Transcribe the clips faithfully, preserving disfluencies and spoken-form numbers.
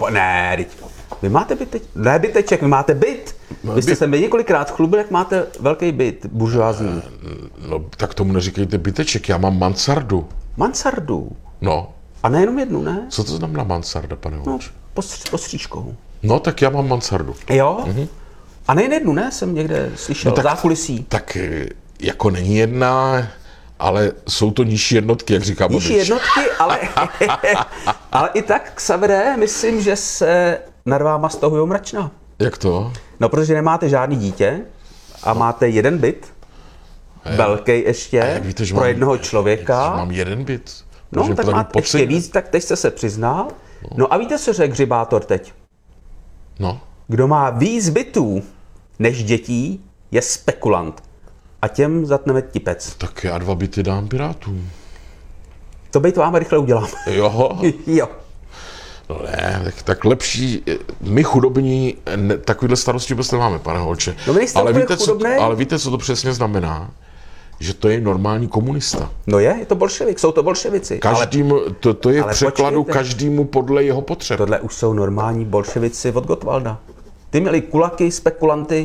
po... Ne, teď. Vy máte byt, ne byteček, vy máte byt. No, vy jste byt. se mi několikrát chlubil, jak máte velký byt, buržoázní. No, tak tomu neříkejte byteček, já mám mansardu. Mansardu. No, A nejenom jednu, ne? co to znamená mansarda, pane No, Holče? postř- postříčkou. No, tak já mám mansardu. Jo? Mm-hmm. A nejen jednu, ne? Jsem někde slyšel, no, tak- zákulisí. Tak eh, jako není jedna, ale jsou to nižší jednotky, jak říká Nižší Babiš. jednotky, ale, ale i tak, Xavere, myslím, že se nad váma stahují mračna. Jak to? No, protože nemáte žádný dítě a máte jeden byt, velký ještě, Jak víte, že pro mám, jednoho jak člověka. Že mám jeden byt. No, protože tak tady máte ještě pocit- víc, tak teď jste se přiznal. No a víte, co řekl Hřibátor teď? No, Kdo má víc bytů než dětí, je spekulant. A těm zatneme tipec. tak já dva byty dám Pirátům. To byt vám rychle udělám. Jo, Jo. no ne, tak, tak lepší, my chudobní ne, takovýhle starosti vůbec nemáme, pane Holče. No, vy nejste ale, úplně víte, co, chudobnej. ale víte, co to přesně znamená? Že to je normální komunista. No je, je to bolševik, jsou to bolševici. Ale Každým, to, to je v ale překladu počkejte. každému podle jeho potřeb. tohle už jsou normální bolševici od Gottwalda. Ty měli kulaky, spekulanty.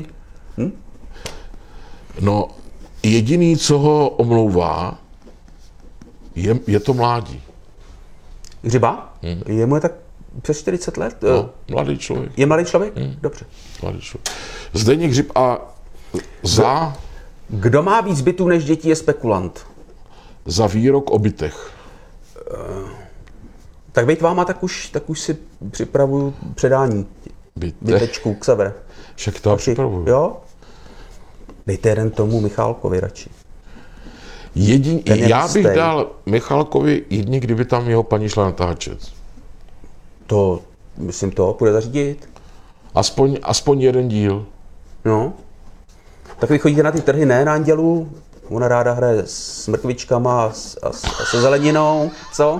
No, jediný, co ho omlouvá, je, je to mládí. Hřiba? Hmm. Je mu je tak přes čtyřicet let? No, mladý člověk. Je mladý člověk? Hmm. Dobře. Mladý člověk. Zdeněk Hřib a za, Kdo má víc bytů než dětí, je spekulant. za výrok o bytech. Tak bejt váma, tak už, tak už si připravuju předání Bytech. bytečků k sebe. Však to já připravuju. Jo? Dejte jeden tomu Michálkovi radši. Jedin, Ten je já bych hustej. dal Michalkovi jedni, kdyby tam jeho paní šla natáčet. To, myslím, to půjde zařídit. Aspoň, aspoň jeden díl. No. Tak vy chodíte na ty trhy, ne, na Andělu? Ona ráda hraje s mrkvičkama a, s- a, s- a se zeleninou, co?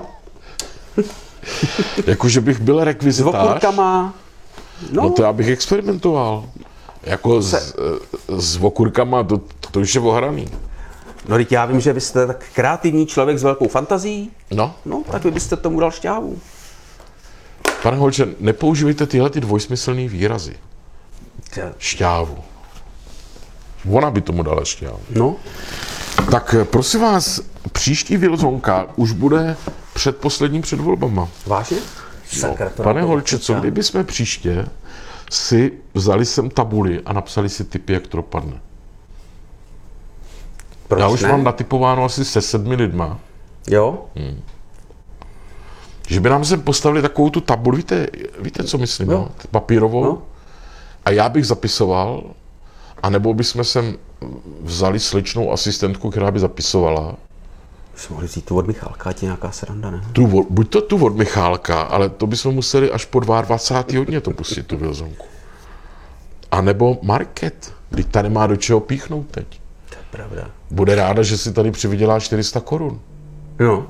Jakože bych byl S rekvizitář. okurkama. No, No to já bych experimentoval. Jako s, s okurkama, to, to už je ohraný. no teď já vím, že vy jste tak kreativní člověk s velkou fantazí. No, No, tak vy byste tomu dal šťávu. pane Holče, nepoužívejte tyhle ty dvojsmyslný výrazy. Šťávu. Ona by tomu dala šťávu. No, Tak prosím vás, příští Vilzonka už bude před posledním před volbama. vážně? Sakra, to Pane nám to Holče, co počítá. kdyby jsme příště si vzali sem tabuli a napsali si tipy, jak to dopadne? Proč Já už ne? mám natypováno asi se sedmi lidma, Jo? že by nám sem postavili takovou tu tabuli, víte, víte co myslím, Jo. no? Papírovou, No. a já bych zapisoval, anebo bychom sem vzali sličnou asistentku, která by zapisovala. Jsme mohli vzít tu od Michálka, ať je nějaká sranda, ne? Tu, od- buď to tu od Michálka, ale to bychom museli až po dvacátého druhého hodně to pustit, tu Vilzonku. A nebo Market, když ta nemá do čeho píchnout teď. To je pravda. Bude ráda, že si tady přivydělá čtyři sta korun. No,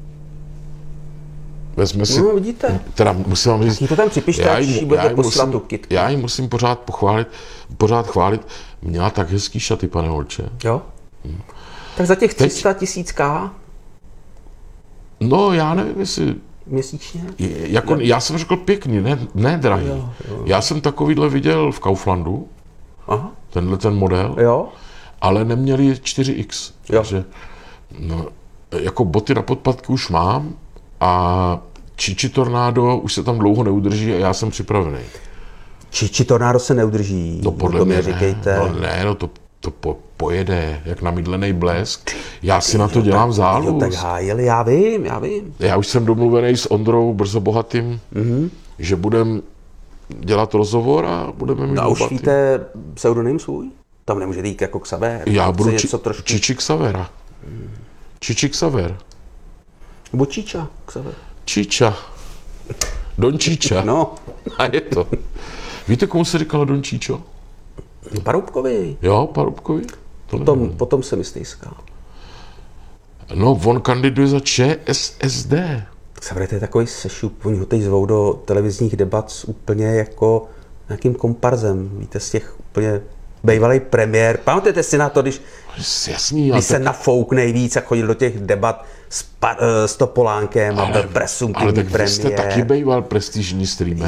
Vezme si, no vidíte. teda musím vám říct, Jí to tam připište, až jí budete posílat tu kytku. já jí musím pořád pochválit, pořád chválit. Měla tak hezký šaty, pane Holče. Jo? Tak za těch tři sta tisíc K No, já nevím, jestli, měsíčně? je- jako, já jsem řekl pěkný, ne, ne drahý. Jo, jo. Já jsem takovýhle viděl v Kauflandu, Aha, tenhle ten model, jo? ale neměli čtyři iks. Jo. Takže, no, jako boty na podpatky už mám a Čiči Tornado už se tam dlouho neudrží a já jsem připravený. Či, či tornádo se neudrží? No podle to mě mi ne. říkejte. No ne, no to, to po, pojede, jak namydlený blesk. Já si na to dělám Jo, záluz. tak hájeli, já vím, já vím. Já už jsem domluvený s Ondrou Brzo Bohatým, Mhm. že budeme dělat rozhovor a budeme mít No a už bohatý. víte pseudonym svůj? Tam nemůžete jít jako Xaver. Já tam budu chce či, něco trošku. Čiči Xavera. Čiči Xaver. Nebo Číča, Xaver. Číča. Don Číča. No, A je to. Víte, komu se říkalo Don Číčo? Paroubkovi. Jo, Parubkovi? To Potom, nevím. potom se mi stejská. No, on kandiduje za ČSSD. Xaver, to je takový sešup, oni ho teď zvou do televizních debat s úplně jako nějakým komparzem. Víte, z těch úplně bývalý premiér. Pamatujete si na to, když, Jasný, ale když se nafouk nejvíc a chodil do těch debat s, pa, eh, s Topolánkem a byl ale presumptivní tak vy premiér. jste taky býval prestižní streamer.